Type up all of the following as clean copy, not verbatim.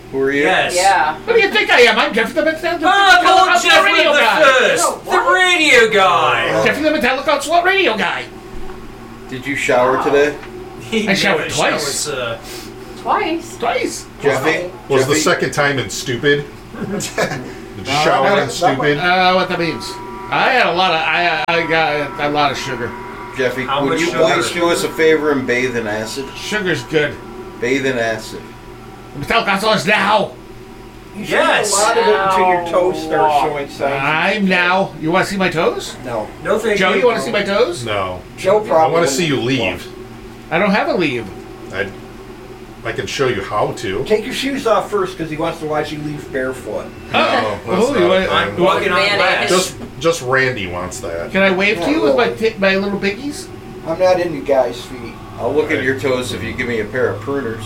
Who are you? Yes. Yeah. What do you think I am? I'm Jeffy the Metallica Jeff radio the guy. First, the radio guy. Jeffy the Metallica SWAT radio guy. Did you shower today? I showered twice. Twice. Twice. Jeffy? Was the Jeffy? second time in stupid? Did you shower in stupid? What that means? I had a lot of I got a lot of sugar. Jeffy, How would much you sugar? please do us a favor and bathe in acid? Sugar's good. Bathe in acid. The Metallica is now. You Yes. a lot of it until your toes start showing signs. I'm now. You want to see my toes? No. No thank Joe, you. you want to see my toes? No. Joe I probably. want to see you leave. I don't have a leave. I can show you how to. Take your shoes off first because he wants to watch you leave barefoot. No, that's Oh, you not want- a I'm thing. walking on Mayonnaise. glass. Just Randy wants that. Can I wave to you with my little biggies? I'm not into guys' feet. I'll look at your toes if you give me a pair of pruners.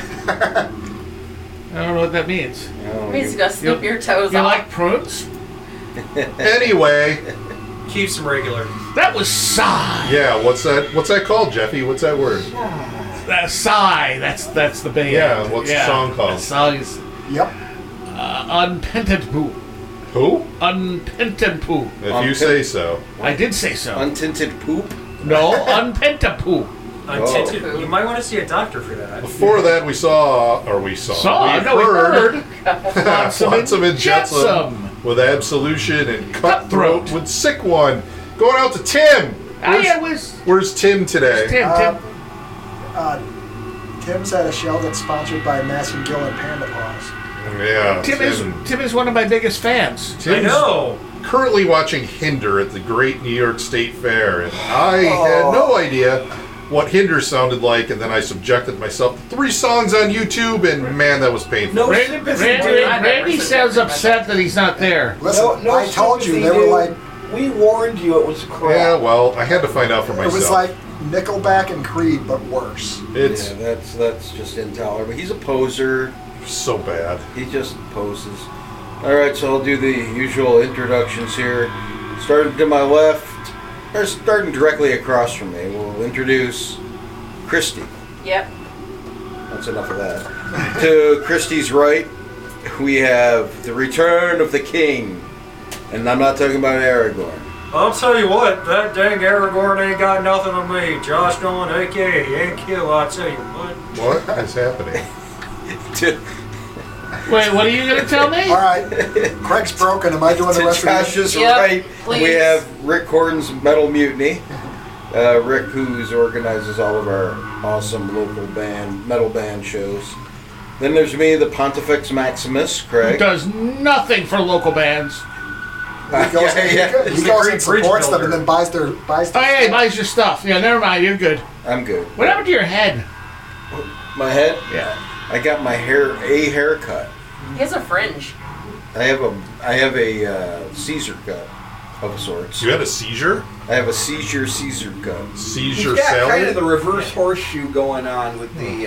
I don't know what that means. Oh, It means you- to snip your toes You off. like prunes? Anyway, Keeps them regular. That was sigh. yeah, what's that called, Jeffy? What's that word? Sigh. That's the band. Yeah, what's the song called? The song is Yep. Unpenitent Poo. Who? Unpenitent Poo. If you say so. I did say so. Untinted poop? No, Unpenta Poo. Untinted. Oh. You might want to see a doctor for that. Before that, we heard Flotsam and Jetsam with Absolution and Cutthroat with Sick One. Going out to Tim. Where's Tim today? Tim. Tim's at a show that's sponsored by Masson Gill and Panda Paws. Yeah, Tim is one of my biggest fans. Tim's I know. currently watching Hinder at the Great New York State Fair, and I had no idea what Hinder sounded like, and then I subjected myself to 3 songs on YouTube, and man, that was painful. No sympathy. Randy sounds upset that he's not there. Listen, No I told you sympathy, they were dude. like, We warned you it was crap. Yeah, well, I had to find out for it myself. was like Nickelback and Creed, but worse. It's Yeah, that's just intolerable. He's a poser. so bad. He just poses. Alright, so I'll do the usual introductions here. Starting to my left, or starting directly across from me, we'll introduce Christy. Yep. That's enough of that. To Christy's right, we have the return of the king. And I'm not talking about Aragorn. I'll tell you what, that dang Aragorn ain't got nothing on me. Josh Nolan, aka Yankill, I'll tell you what. What is happening? Wait, what are you going to tell me? All right, Craig's broken. Am I doing the To rest of Josh's Yep, right, please. we have Rick Horton's Metal Mutiny. Rick, who's organizes all of our awesome local metal band shows. Then there's me, the Pontifex Maximus, Who Craig. does nothing for local bands. He goes, yeah. he goes and supports them and then buys their Oh, hey, buys your stuff. Yeah, never mind. You're good. I'm good. What happened to your head? My head? Yeah. I got my haircut. He has a fringe. I have a Caesar cut of sorts. You had a seizure? I have a Caesar cut. Seizure He's got salad? kind of the reverse horseshoe going on with the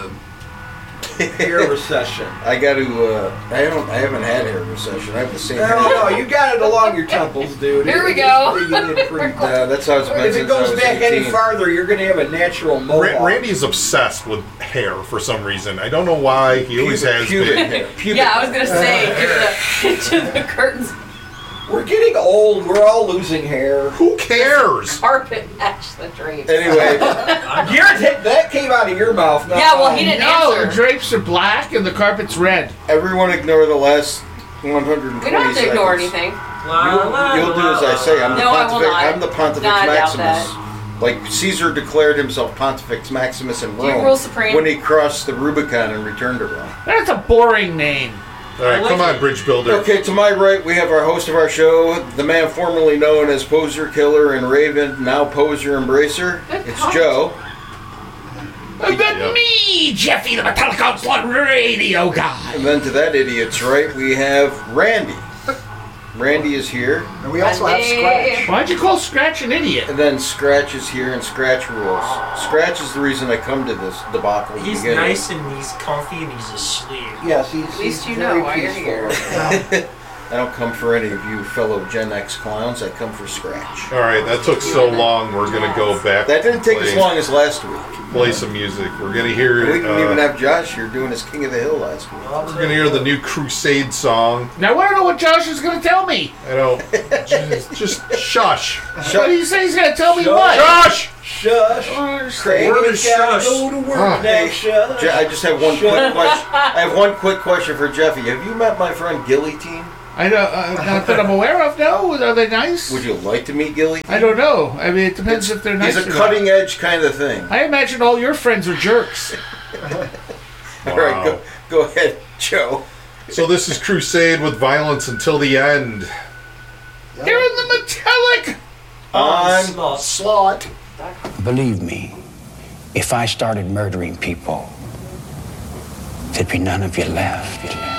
hair recession. I got to. I haven't had hair recession. I have the same. No, you got it along your temples, dude. Here we go. That's how it's been If since it goes I was back 18. any farther, you're going to have a natural mohawk. Randy's obsessed with hair for some reason. I don't know why. He always has Pubic been. hair. Pubic Yeah, I was going to say, get to the curtains. We're getting old. We're all losing hair. Who cares? Carpet match the drapes. Anyway, That came out of your mouth. Not Yeah, well, mine. he didn't No, the answer. drapes are black and the carpet's red. everyone ignore the last 120 We don't have to ignore seconds. anything. You'll do as I say. I'm the No, I will Pontifex. not. I'm the Pontifex No, I doubt Maximus. Like Caesar declared himself Pontifex Maximus in Do you Rome rule supreme? when he crossed the Rubicon and returned to Rome. That's a boring name. All right, come on, bridge builder. Okay, to my right, we have our host of our show, the man formerly known as Poser Killer and Raven, now Poser Embracer. It's Joe. And then me, Jeffy, the Metallica Onslaught radio guy. And then to that idiot's right, we have Randy. Randy is here. And we also have Scratch. Why'd you call Scratch an idiot? And then Scratch is here, and Scratch rules. Scratch is the reason I come to this debacle. to He's begin with. nice and he's comfy and he's asleep. Yes, he's At least you very know why you're peaceful here. right now. I don't come for any of you fellow Gen X clowns. I come for scratch. All right, that took so long. We're gonna go back. That didn't take as play- long as last week. Play some music. We're gonna hear. We didn't even have Josh here doing his King of the Hill last week. We're gonna hear the new Crusade song. Now I want to know what Josh is going to tell me. I don't. just shush. What do you say he's going to tell me what? Shush. Shush. Craig, Word is Gotta shush. go to work Ah. now, shush. I just have one quick question. I have one quick question for Jeffy. Have you met my friend Guillotine? I don't, not that I'm aware of, no. Are they nice? Would you like to meet Guillotine? I don't know. I mean, it depends if they're nice He's a or not. cutting edge kind of thing. I imagine all your friends are jerks. All right, go ahead, Joe. So this is Crusade with Violence Until the End. They're in the metallic. On Slot. Believe me, if I started murdering people, there'd be none of you left.